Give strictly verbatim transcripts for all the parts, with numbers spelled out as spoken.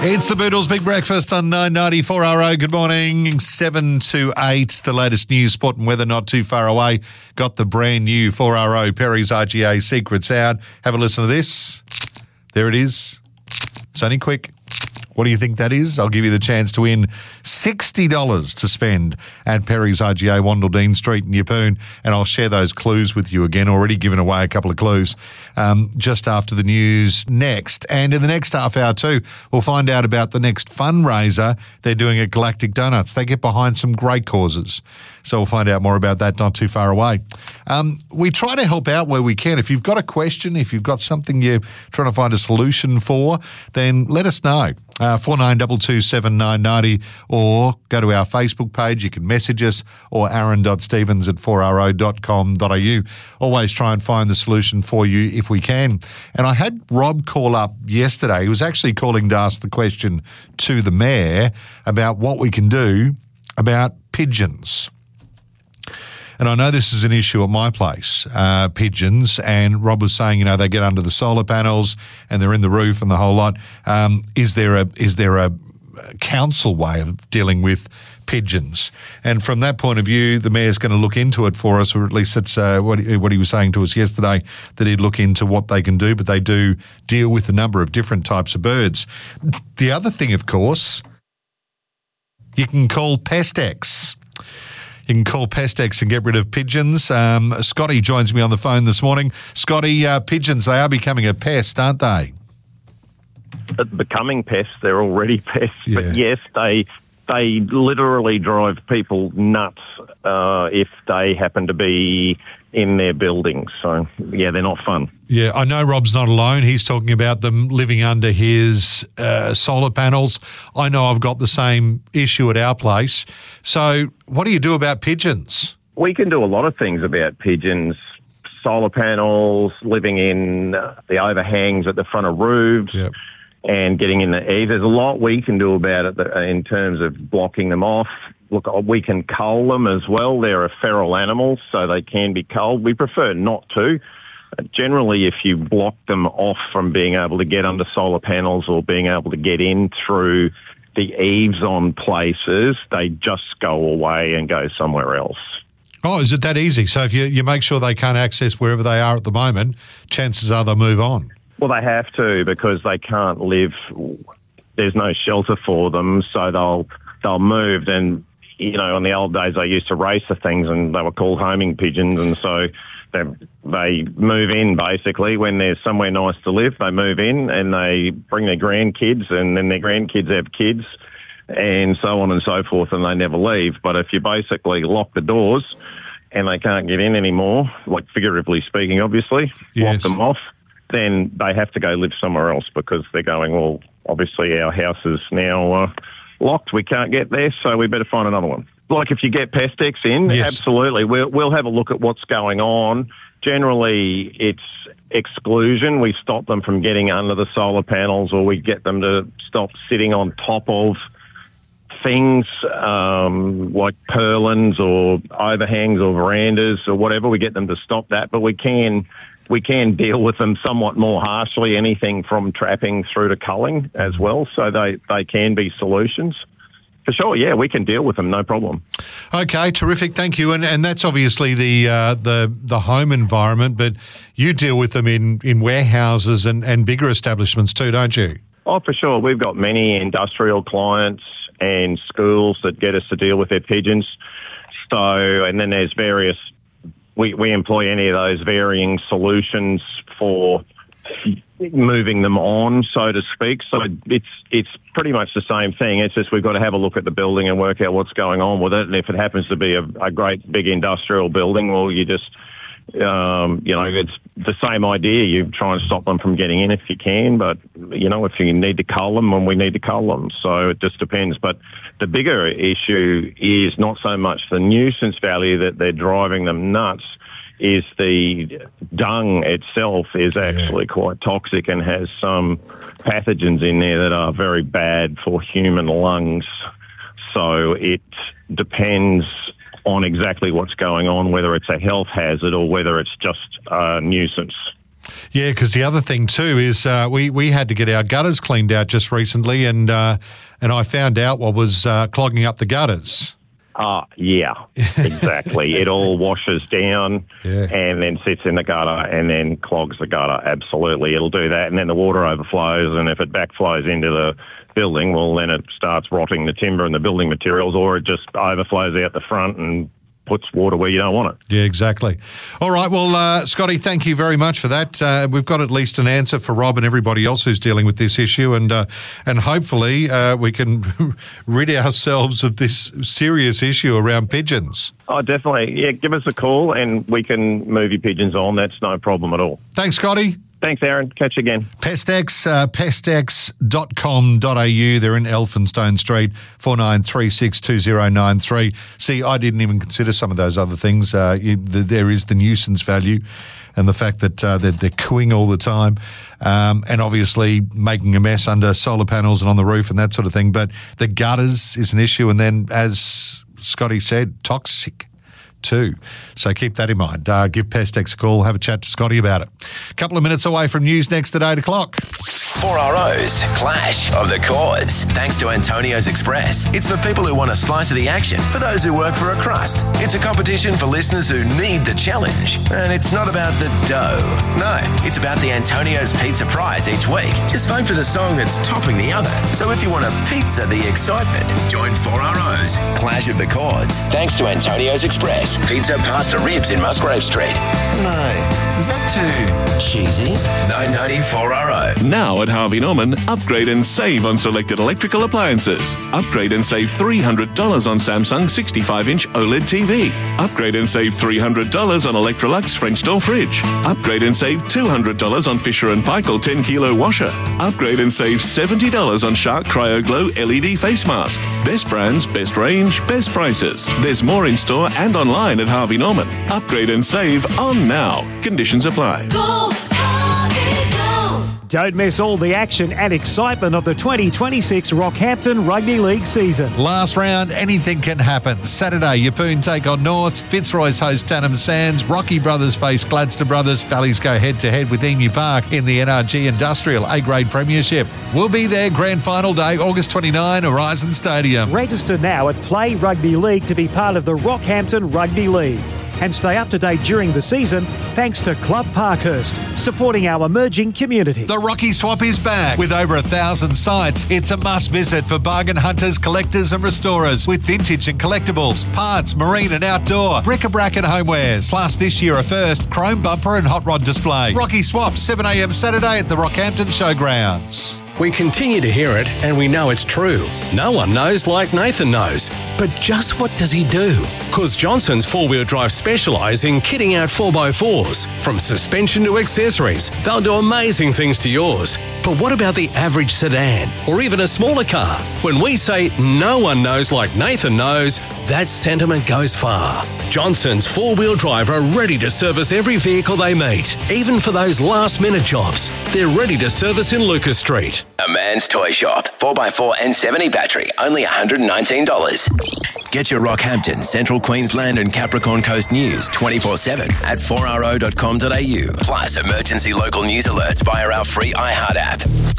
It's the Boodles Big Breakfast on nine ninety-four R O. Good morning. seven to eight. The latest news, sport and weather not too far away. Got the brand new four R O Perry's R G A Secret Sound. Have a listen to this. There it is. It's only quick. What do you think that is? I'll give you the chance to win sixty dollars to spend at Perry's R G A, Wandledine Street in Yeppoon, and I'll share those clues with you again. Already given away a couple of clues um, just after the news next. And in the next half hour too, we'll find out about the next fundraiser they're doing at Galactic Donuts. They get behind some great causes. So we'll find out more about that not too far away. Um, we try to help out where we can. If you've got a question, if you've got something you're trying to find a solution for, then let us know. Uh, four nine two two seven nine nine zero, or go to our Facebook page. You can message us, or aaron dot stevens at four r o dot com dot a u. Always try and find the solution for you if we can. And I had Rob call up yesterday. He was actually calling to ask the question to the Mayor about what we can do about pigeons. And I know this is an issue at my place, uh, pigeons, and Rob was saying, you know, they get under the solar panels and they're in the roof and the whole lot. Um, is there a is there a council way of dealing with pigeons? And from that point of view, the Mayor's going to look into it for us, or at least that's uh, what, he, what he was saying to us yesterday, that he'd look into what they can do, but they do deal with a number of different types of birds. The other thing, of course, you can call Pestex. You can call Pestex and get rid of pigeons. Um, Scotty joins me on the phone this morning. Scotty, uh, pigeons, they are becoming a pest, aren't they? Becoming pests, they're already pests. Yeah. But yes, they they literally drive people nuts uh, if they happen to be in their buildings. So, yeah, they're not fun. Yeah, I know Rob's not alone. He's talking about them living under his uh, solar panels. I know I've got the same issue at our place. So what do you do about pigeons? We can do a lot of things about pigeons. Solar panels, living in uh, the overhangs at the front of roofs, yep. and getting in the eaves. There's a lot we can do about it in terms of blocking them off. Look, we can cull them as well. They're a feral animal, so they can be culled. We prefer not to. Generally, if you block them off from being able to get under solar panels or being able to get in through the eaves on places, they just go away and go somewhere else. Oh, is it that easy? So if you, you make sure they can't access wherever they are at the moment, chances are they'll move on. Well, they have to, because they can't live. There's no shelter for them, so they'll they'll move. And, you know, in the old days, I used to race the things, and they were called homing pigeons, and so they, they move in, basically. When there's somewhere nice to live, they move in, and they bring their grandkids, and then their grandkids have kids, and so on and so forth, and they never leave. But if you basically lock the doors and they can't get in anymore, like figuratively speaking, obviously, yes. lock them off, then they have to go live somewhere else, because they're going, well, obviously our house is now uh, locked. We can't get there, so we better find another one. Like if you get Pestex in, yes. absolutely. We'll, we'll have a look at what's going on. Generally, it's exclusion. We stop them from getting under the solar panels, or we get them to stop sitting on top of things um, like purlins or overhangs or verandas or whatever. We get them to stop that, but we can... We can deal with them somewhat more harshly, anything from trapping through to culling as well, so they, they can be solutions. For sure, yeah, we can deal with them, no problem. Okay, terrific, thank you. And and that's obviously the uh, the the home environment, but you deal with them in, in warehouses and, and bigger establishments too, don't you? Oh, for sure. We've got many industrial clients and schools that get us to deal with their pigeons. So, and then there's various... We, we employ any of those varying solutions for moving them on, so to speak. So it's it's pretty much the same thing. It's just we've got to have a look at the building and work out what's going on with it. And if it happens to be a, a great big industrial building, well, you just, um, you know, it's the same idea. You try and stop them from getting in if you can. But, you know, if you need to cull them, then we need to cull them. So it just depends. But the bigger issue is not so much the nuisance value that they're driving them nuts, is the dung itself is actually quite toxic and has some pathogens in there that are very bad for human lungs. So it depends on exactly what's going on, whether it's a health hazard or whether it's just a nuisance. Yeah, because the other thing too is uh, we we had to get our gutters cleaned out just recently, and uh, and I found out what was uh, clogging up the gutters. Uh, yeah, exactly. It all washes down Yeah. and then sits in the gutter and then clogs the gutter. Absolutely. It'll do that. And then the water overflows, and if it backflows into the building, well, then it starts rotting the timber and the building materials, or it just overflows out the front and puts water where you don't want it. Yeah, exactly. All right. Well, uh, Scotty, thank you very much for that. Uh, we've got at least an answer for Rob and everybody else who's dealing with this issue, and uh, and hopefully uh, we can rid ourselves of this serious issue around pigeons. Oh, definitely. Yeah, give us a call and we can move your pigeons on. That's no problem at all. Thanks, Scotty. Thanks, Aaron. Catch you again. Pestex, uh, pestex dot com dot a u. They're in Elphinstone Street, four nine three six two zero nine three. See, I didn't even consider some of those other things. Uh, you, the, there is the nuisance value and the fact that uh, they're, they're cooing all the time, um, and obviously making a mess under solar panels and on the roof and that sort of thing. But the gutters is an issue, and then, as Scotty said, toxic too. So keep that in mind. Uh, give Pestex a call, have a chat to Scotty about it. A couple of minutes away from news next at eight o'clock. four R O's Clash of the Chords. Thanks to Antonio's Express. It's for people who want a slice of the action, for those who work for a crust. It's a competition for listeners who need the challenge. And it's not about the dough. No, it's about the Antonio's Pizza prize each week. Just vote for the song that's topping the other. So if you want a pizza the excitement, join four R O's Clash of the Chords. Thanks to Antonio's Express. Pizza, pasta, ribs in Musgrave Street. No, is that too cheesy? nine ninety four R O. Now at Harvey Norman, upgrade and save on selected electrical appliances. Upgrade and save three hundred dollars on Samsung sixty-five inch OLED T V. Upgrade and save three hundred dollars on Electrolux French door fridge. Upgrade and save two hundred dollars on Fisher and Paykel ten kilo washer. Upgrade and save seventy dollars on Shark Cryo Glow L E D face mask. Best brands, best range, best prices. There's more in store and online at Harvey Norman. Upgrade and save on now. Conditions apply. Go, Harvey, go. Don't miss all the action and excitement of the twenty twenty-six Rockhampton Rugby League season. Last round, anything can happen. Saturday, Yeppoon take on Norths, Fitzroy's host Tannum Sands, Rocky Brothers face Gladstone Brothers, Valleys go head-to-head with Emu Park in the N R G Industrial A-Grade Premiership. We'll be there grand final day, August twenty-ninth, Horizon Stadium. Register now at Play Rugby League to be part of the Rockhampton Rugby League. And stay up to date during the season thanks to Club Parkhurst, supporting our emerging community. The Rocky Swap is back. With over a thousand sites, it's a must visit for bargain hunters, collectors and restorers with vintage and collectibles, parts, marine and outdoor, bric-a-brac and homewares. Plus this year a first, chrome bumper and hot rod display. Rocky Swap, seven a.m. Saturday at the Rockhampton Showgrounds. We continue to hear it and we know it's true. No one knows like Nathan knows. But just what does he do? Because Johnson's four-wheel drive specialise in kitting out four by fours. From suspension to accessories, they'll do amazing things to yours. But what about the average sedan or even a smaller car? When we say no one knows like Nathan knows, that sentiment goes far. Johnson's four-wheel drive are ready to service every vehicle they meet, even for those last-minute jobs. They're ready to service in Lucas Street. A Man's Toy Shop. four by four and seventy battery. Only one hundred nineteen dollars. Get your Rockhampton, Central Queensland and Capricorn Coast news twenty-four seven at four r o dot com dot a u. Plus emergency local news alerts via our free iHeart app.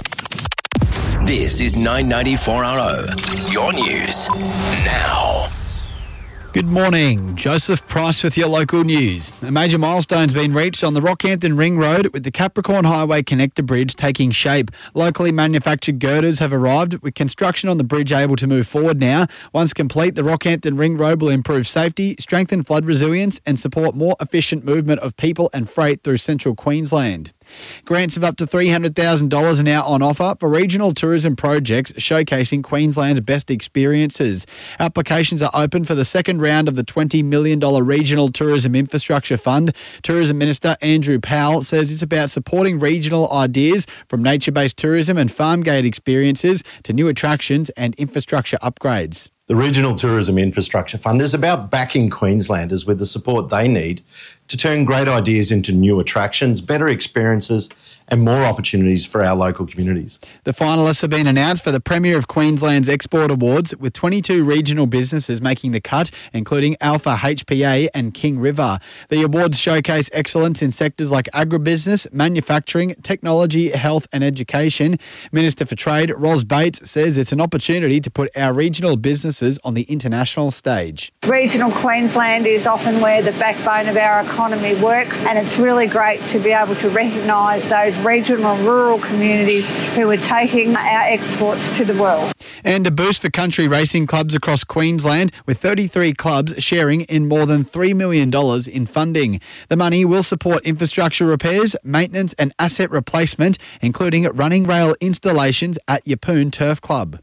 This is nine ninety four R O. Your news now. Good morning. Joseph Price with your local news. A major milestone's been reached on the Rockhampton Ring Road with the Capricorn Highway Connector Bridge taking shape. Locally manufactured girders have arrived with construction on the bridge able to move forward now. Once complete, the Rockhampton Ring Road will improve safety, strengthen flood resilience and support more efficient movement of people and freight through central Queensland. Grants of up to three hundred thousand dollars are now on offer for regional tourism projects showcasing Queensland's best experiences. Applications are open for the second round of the twenty million dollars Regional Tourism Infrastructure Fund. Tourism Minister Andrew Powell says it's about supporting regional ideas from nature-based tourism and farm gate experiences to new attractions and infrastructure upgrades. The Regional Tourism Infrastructure Fund is about backing Queenslanders with the support they need to turn great ideas into new attractions, better experiences and more opportunities for our local communities. The finalists have been announced for the Premier of Queensland's Export Awards, with twenty-two regional businesses making the cut, including Alpha H P A and King River. The awards showcase excellence in sectors like agribusiness, manufacturing, technology, health and education. Minister for Trade, Ros Bates, says it's an opportunity to put our regional businesses on the international stage. Regional Queensland is often where the backbone of our economy works, and it's really great to be able to recognise those regional and rural communities who are taking our exports to the world. And a boost for country racing clubs across Queensland, with thirty-three clubs sharing in more than three million dollars in funding. The money will support infrastructure repairs, maintenance and asset replacement, including running rail installations at Yeppoon Turf Club.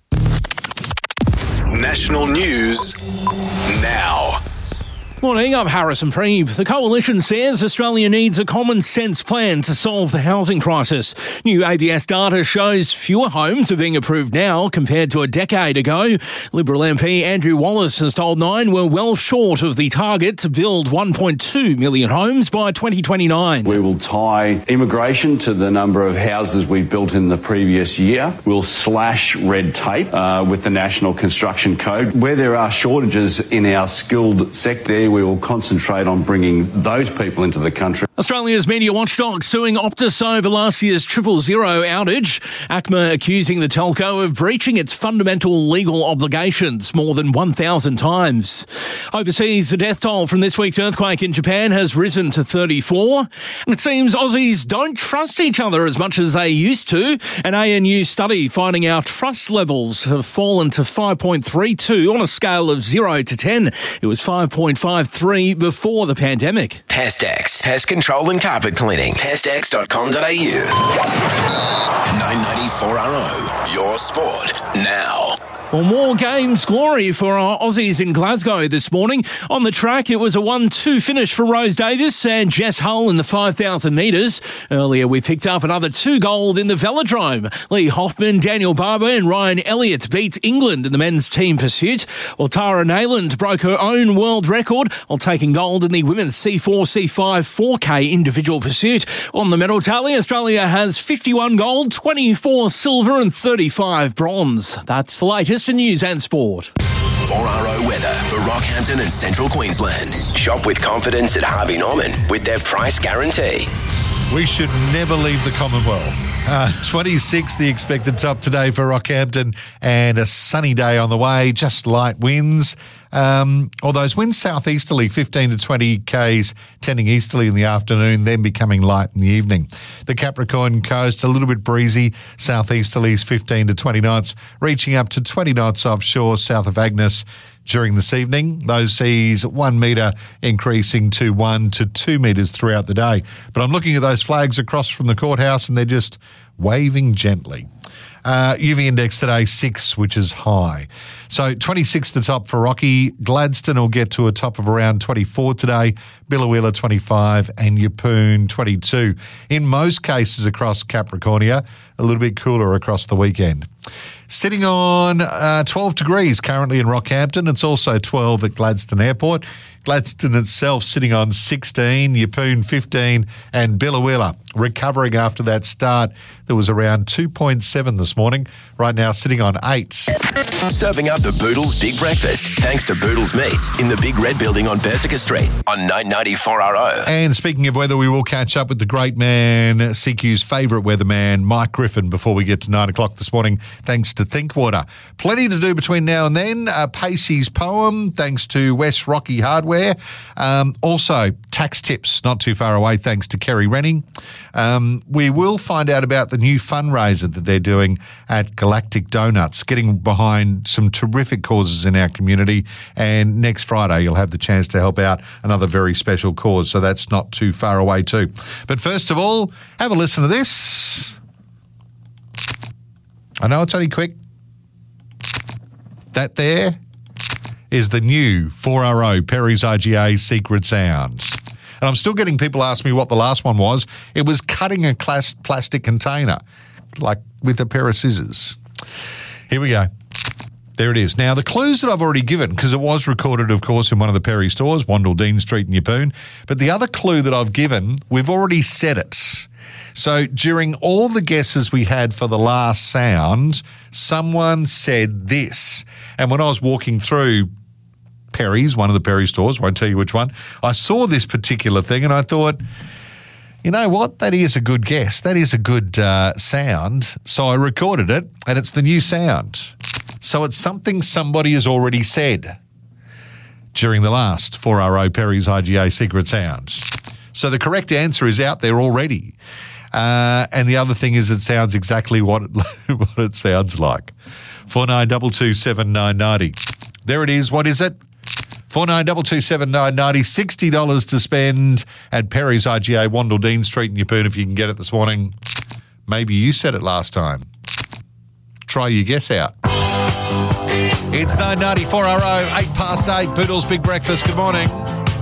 National news now. Morning, I'm Harrison Preeve. The Coalition says Australia needs a common sense plan to solve the housing crisis. New A B S data shows fewer homes are being approved now compared to a decade ago. Liberal M P Andrew Wallace has told Nine we're well short of the target to build one point two million homes by twenty twenty-nine. We will tie immigration to the number of houses we built in the previous year. We'll slash red tape uh, with the National Construction Code. Where there are shortages in our skilled sector, we will concentrate on bringing those people into the country. Australia's media watchdog suing Optus over last year's triple zero outage. ACMA accusing the telco of breaching its fundamental legal obligations more than one thousand times. Overseas, the death toll from this week's earthquake in Japan has risen to thirty-four. And it seems Aussies don't trust each other as much as they used to. An A N U study finding our trust levels have fallen to five point three two on a scale of zero to ten. It was five point five three before the pandemic. TestX. Pest control and carpet cleaning. test x dot com dot a u. nine ninety-four R O. Your sport now. Well, more games glory for our Aussies in Glasgow this morning. On the track, it was a one two finish for Rose Davis and Jess Hull in the five thousand metres. Earlier, we picked up another two gold in the velodrome. Lee Hoffman, Daniel Barber and Ryan Elliott beat England in the men's team pursuit, while Tara Nayland broke her own world record while taking gold in the women's C four C five four K individual pursuit. On the medal tally, Australia has fifty-one gold, twenty-four silver and thirty-five bronze. That's the latest in news and sport. four R O weather for Rockhampton and Central Queensland. Shop with confidence at Harvey Norman with their price guarantee. We should never leave the Commonwealth. Uh, twenty-six the expected top today for Rockhampton, and a sunny day on the way, just light winds. Um, or those winds southeasterly, fifteen to twenty kays, tending easterly in the afternoon, then becoming light in the evening. The Capricorn coast, a little bit breezy, southeasterlies fifteen to twenty knots, reaching up to twenty knots offshore south of Agnes during this evening. Those seas one metre increasing to one to two metres throughout the day. But I'm looking at those flags across from the courthouse and they're just waving gently. Uh, U V index today, six, which is high. So twenty-six the top for Rocky. Gladstone will get to a top of around twenty-four today. Billawheeler twenty-five and Yeppoon twenty-two. In most cases across Capricornia, a little bit cooler across the weekend. Sitting on uh, twelve degrees currently in Rockhampton. It's also twelve at Gladstone Airport. Gladstone itself sitting on sixteen, Yeppoon fifteen and Billawheeler recovering after that start. There was around two point seven this morning. Right now sitting on eight. Serving up the Boodles Big Breakfast thanks to Boodles Meats in the Big Red Building on Persica Street on nine ninety-four R O. And speaking of weather, we will catch up with the great man, C Q's favourite weatherman, Mike Griffin, before we get to nine o'clock this morning, thanks to Thinkwater. Plenty to do between now and then. Uh, Pacey's poem, thanks to West Rocky Hardware. Um, also, tax tips, not too far away, thanks to Kerry Renning. Um, we will find out about the new fundraiser that they're doing at Galactic Donuts, getting behind some terrific causes in our community. And next Friday, you'll have the chance to help out another very special cause. So that's not too far away too. But first of all, have a listen to this. I know it's only quick. That there is the new four R O Perry's I G A Secret Sounds. And I'm still getting people ask me what the last one was. It was cutting a class plastic container, like with a pair of scissors. Here we go. There it is. Now, the clues that I've already given, because it was recorded, of course, in one of the Perry stores, Wandle Dean Street in Yeppoon, but the other clue that I've given, we've already said it. So during all the guesses we had for the last sound, someone said this. And when I was walking through Perry's, one of the Perry stores, won't tell you which one, I saw this particular thing and I thought, you know what? That is a good guess. That is a good uh, sound. So I recorded it, and it's the new sound. So it's something somebody has already said during the last four R O Perry's I G A Secret Sounds. So the correct answer is out there already. Uh, and the other thing is it sounds exactly what it, what it sounds like. four nine two two seven nine nine zero. There it is. What is it? four nine two two seven nine nine zero, sixty dollars to spend at Perry's I G A, Wandle Dean Street in Yeppoon if you can get it this morning. Maybe you said it last time. Try your guess out. It's nine ninety-four R O, eight past eight, Poodle's Big Breakfast. Good morning.